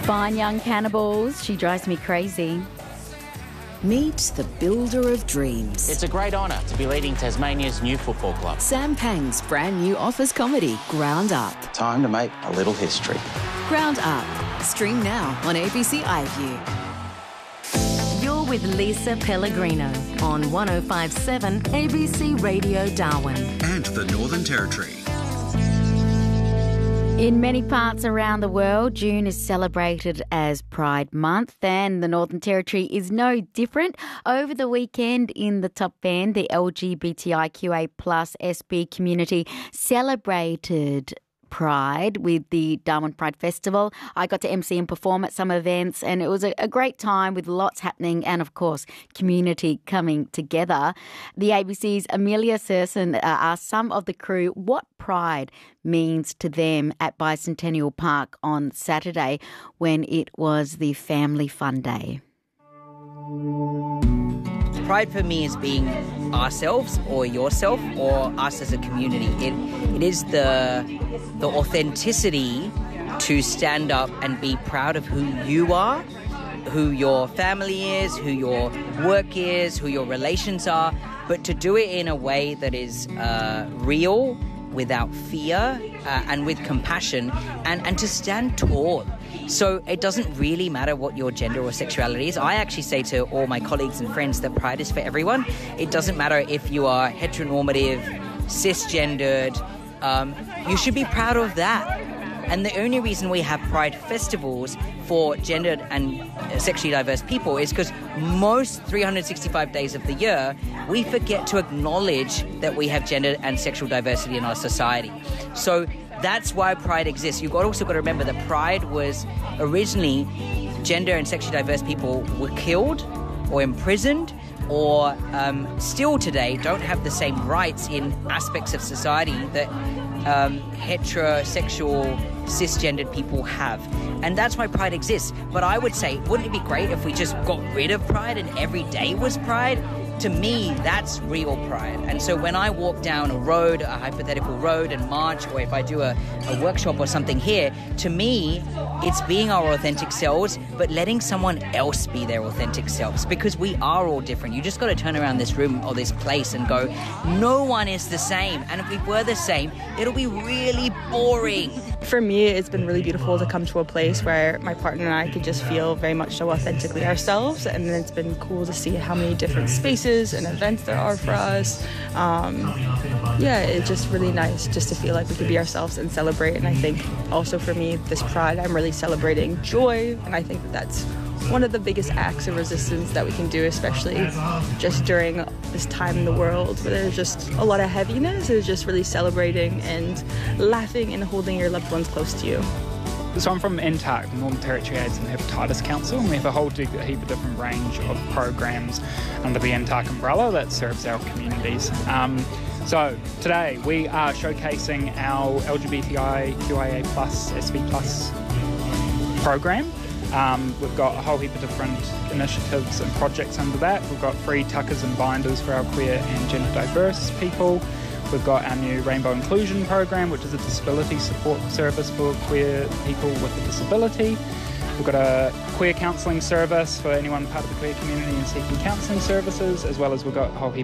Fine young cannibals, she drives me crazy. Meet the builder of dreams. It's a great honour to be leading Tasmania's new football club. Sam Pang's brand new office comedy, Ground Up. Time to make a little history. Ground Up. Stream now on ABC iView. You're with Lisa Pellegrino on 105.7 ABC Radio Darwin. And the Northern Territory. In many parts around the world, June is celebrated as Pride Month, and the Northern Territory is no different. Over the weekend in the Top Bend, the LGBTIQA+ SB community celebrated Pride with the Darwin Pride Festival. I got to MC and perform at some events, and it was a great time with lots happening and, of course, community coming together. The ABC's Amelia Serson asked some of the crew what Pride means to them at Bicentennial Park on Saturday when it was the Family Fun Day. Pride for me is being ourselves or yourself or us as a community. It is the authenticity to stand up and be proud of who you are, who your family is, who your work is, who your relations are, but to do it in a way that is real, without fear, and with compassion, and to stand tall. So it doesn't really matter what your gender or sexuality is. I actually say to all my colleagues and friends that Pride is for everyone. It doesn't matter if you are heteronormative, cisgendered, you should be proud of that. And the only reason we have Pride festivals for gendered and sexually diverse people is because most 365 days of the year, we forget to acknowledge that we have gender and sexual diversity in our society. So that's why Pride exists. You've also got to remember that Pride was originally gender and sexually diverse people were killed or imprisoned or still today don't have the same rights in aspects of society that heterosexual, cisgendered people have. And that's why Pride exists. But I would say, wouldn't it be great if we just got rid of Pride and every day was Pride? To me, that's real pride. And so when I walk down a road, a hypothetical road, and march, or if I do a workshop or something here, to me, it's being our authentic selves, but letting someone else be their authentic selves, because we are all different. You just got to turn around this room or this place and go, no one is the same. And if we were the same, it'll be really boring. For me, it's been really beautiful to come to a place where my partner and I could just feel very much so authentically ourselves, and then it's been cool to see how many different spaces and events there are for us. It's just really nice just to feel like we could be ourselves and celebrate. And I think also for me, this Pride, I'm really celebrating joy, and I think that's one of the biggest acts of resistance that we can do, especially just during this time in the world where there's just a lot of heaviness. Is just really celebrating and laughing and holding your loved ones close to you. So I'm from NTAC, the Northern Territory AIDS and Hepatitis Council, and we have a whole heap of different range of programs under the NTAC umbrella that serves our communities. So today we are showcasing our LGBTIQIA+, SB+ program. We've got a whole heap of different initiatives and projects under that. We've got free tuckers and binders for our queer and gender diverse people. We've got our new Rainbow Inclusion program, which is a disability support service for queer people with a disability. We've got a queer counselling service for anyone part of the queer community and seeking counselling services, as well as we've got a whole heap